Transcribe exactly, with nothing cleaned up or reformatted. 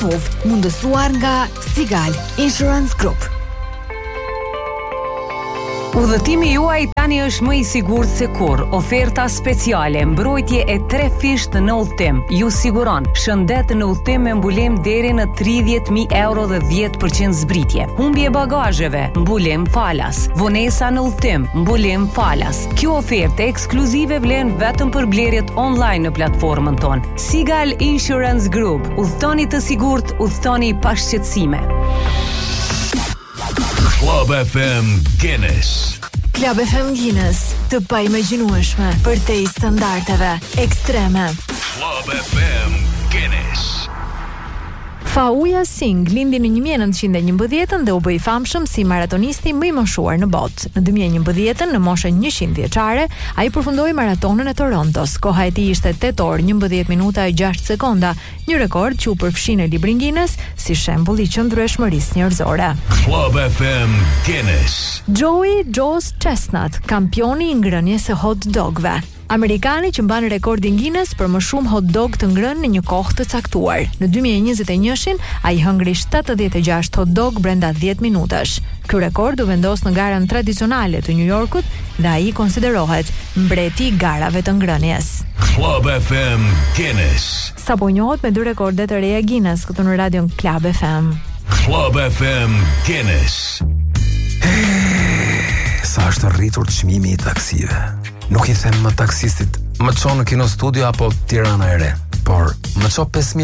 Kosovë, mundësuar nga Sigal Insurance Group. Udhëtimi juaj tani është më i sigurt se kurrë. Oferta speciale, mbrojtje e tre fisht në udhëtim. Ju siguron shëndet në udhëtim me mbulim deri në tridhjetë mijë euro dhe dhjetë përqind zbritje. Humbje bagazheve, mbulim falas. Vonesa në udhëtim, mbulim falas. Kjo ofertë ekskluzive vlen vetëm për blerjet online në platformën tonë. Sigal Insurance Group. Udhëtoni të sigurt, udhëtoni pa shqetësime. Club F M Guinness. Club F M Guinness, të paimagjinueshme për te i standardeve ekstreme. Club F M Guinness. Fauja Singh lindi në një mijë e nëntëqind e njëmbëdhjetë dhe u bë i famshëm si maratonisti më i moshuar në botë. Në dy mijë e njëmbëdhjetë, në moshën njëqind vjeçare, ai përfundoi maratonën e Torontos. Koha e tij ishte tetë orë njëmbëdhjetë minuta e gjashtë sekonda, një rekord që u përfshi në librin Guinness si shembull i qëndrueshmërisë njerëzore. Club F M Guinness. Joey Joe's Chestnut, kampioni i ngrënies së hot dogve. Amerikani që mban rekordin Guinness për më shumë hot dog të ngrënë në një kohë të caktuar. Në dy mijë e njëzet e njëshin, ai hëngri shtatëdhjetë e gjashtë hot dog brenda dhjetë minutash. Ky rekord u vendos në garën tradicionale të New Yorkut dhe ai konsiderohet mbreti i garave të ngrënies. Club F M Guinness. Sapo njohet me dy rekorde të reja Guinness këtu në radion Club F M. Club F M Guinness. Sa është rritur çmimi i taksive. Nuk i them më taksistit, më çon në Kino Studio apo Tirana e Re, por më çon pesë mijë